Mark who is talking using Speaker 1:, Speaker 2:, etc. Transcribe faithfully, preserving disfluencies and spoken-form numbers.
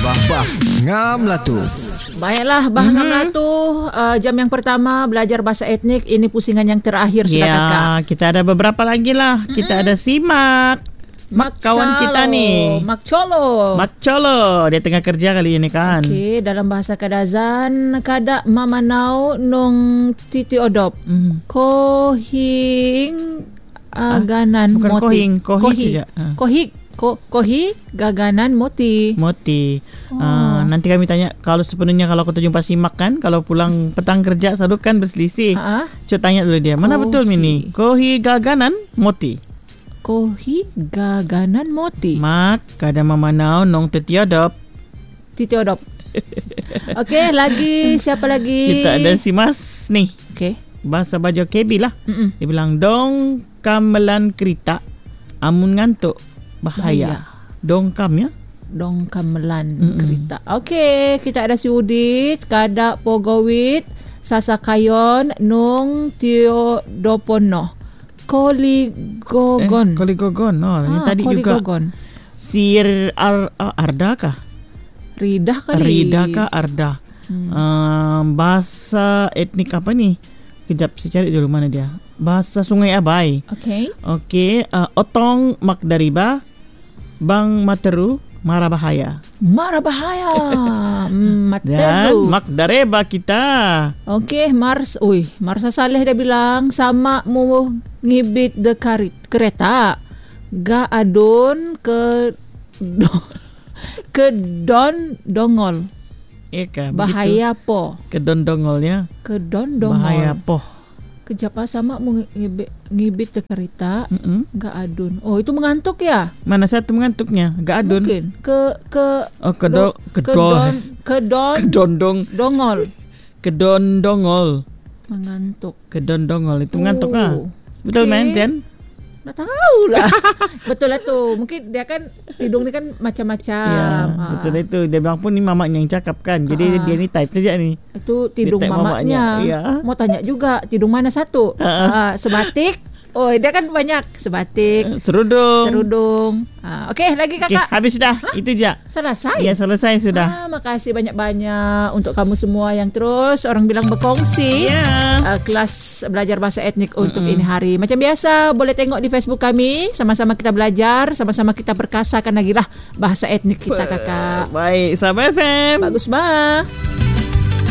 Speaker 1: Bah, ngam lah tu.
Speaker 2: Baiklah, bah ngam lah tu. Uh, jam yang pertama belajar bahasa etnik. Ini pusingan yang terakhir sudah
Speaker 3: ya,
Speaker 2: kakak.
Speaker 3: Kita ada beberapa lagi lah. Mm-mm. Kita ada simak. Mak kawan kita nih.
Speaker 2: Mak Colo.
Speaker 3: Mak Colo. Dia tengah kerja kali ini kan.
Speaker 2: Okey, dalam bahasa Kadazan, kada mamanau nong titi odop. Mm. Kohing aganan
Speaker 3: ah, bukan
Speaker 2: moti.
Speaker 3: Kohing, kohi, kohi saja.
Speaker 2: Ah. Kohi, ko, kohi gaganan moti.
Speaker 3: Moti.
Speaker 2: Oh.
Speaker 3: Uh, nanti kami tanya kalau sepenuhnya kalau kita jumpa simak kan, kalau pulang petang kerja selalu kan berselisih. Ha? Coba tanya dulu dia. Mana kohi. Betul Mini? Kohi gaganan moti.
Speaker 2: Kohi gaganan moti.
Speaker 3: Mak kada mamanau nong tetiodop.
Speaker 2: Titiodop. Okey, lagi siapa lagi?
Speaker 3: Kita ada si Mas nih.
Speaker 2: Okey.
Speaker 3: Bahasa Bajo Kebi lah. Mm-mm. Dia bilang dong kamelan kerita amun ngantuk bahaya. bahaya. Dong kam ya?
Speaker 2: Dong kamelan Mm-mm. kerita. Okey, kita ada si Udit, kada pogowit, sasakayon nung tiodopono. Koligogon.
Speaker 3: Eh, Koligogon. Oh, ini
Speaker 2: ah,
Speaker 3: tadi
Speaker 2: Koligogon.
Speaker 3: juga. Sir Ar, uh, Arda kah?
Speaker 2: Ridah kali.
Speaker 3: Rida kah Arda? Hmm. Uh, bahasa etnik apa nih? Kejap saya cari dulu mana dia. Bahasa Sungai Abai.
Speaker 2: Okey.
Speaker 3: Okey, uh, Otong Makdariba, Bang Materu, Mara Bahaya.
Speaker 2: Mara Bahaya. mm, Materu.
Speaker 3: Dan Makdareba kita.
Speaker 2: Okey, Mars. Uy, Marsa Saleh dia bilang sama mu ngibit de karit kereta. Ga adon ke do, ke don dongol.
Speaker 3: Eka,
Speaker 2: bahaya
Speaker 3: begitu.
Speaker 2: Po.
Speaker 3: Ke don dongolnya.
Speaker 2: Ke don dongol.
Speaker 3: Bahaya po.
Speaker 2: Kejap sama mu ngibit, ngibit de kereta.
Speaker 3: Mm-mm.
Speaker 2: Ga adon. Oh, itu mengantuk ya?
Speaker 3: Mana satu mengantuknya? Ga adon.
Speaker 2: Mungkin ke ke
Speaker 3: Oh, ke do, ke,
Speaker 2: ke
Speaker 3: do,
Speaker 2: don ke don
Speaker 3: ke dondong
Speaker 2: dongol.
Speaker 3: Ke don dongol.
Speaker 2: Mengantuk.
Speaker 3: Ke don dongol itu mengantuk
Speaker 2: oh.
Speaker 3: lah. Betul okay. Men Jen?
Speaker 2: Tak tahu lah. Betul lah tu. Mungkin dia kan hidung ni kan macam-macam.
Speaker 3: Ya, ha. Betul itu. Dia bilang pun ni mamaknya yang cakap kan. Jadi ha. dia ni type saja ni.
Speaker 2: Itu tidung mamaknya.
Speaker 3: mamaknya. Ya.
Speaker 2: Mau tanya juga tidung mana satu? Ha. Ha. Sebatik. Oh, dia kan banyak sebatik.
Speaker 3: Serudung.
Speaker 2: Serudung. Ha. Okey, lagi kakak.
Speaker 3: Okay, habis dah. Ha? Itu je.
Speaker 2: Selesai.
Speaker 3: Ya, selesai sudah.
Speaker 2: Ha, makasih banyak-banyak untuk kamu semua yang terus orang bilang berkongsi.
Speaker 3: Ya.
Speaker 2: Uh, kelas belajar bahasa etnik untuk Mm-mm. ini hari. Macam biasa, boleh tengok di Facebook kami. Sama-sama kita belajar, sama-sama kita perkasakan lagi lah bahasa etnik kita, kakak.
Speaker 3: Baik, Sabah F M.
Speaker 2: Bagus, bah.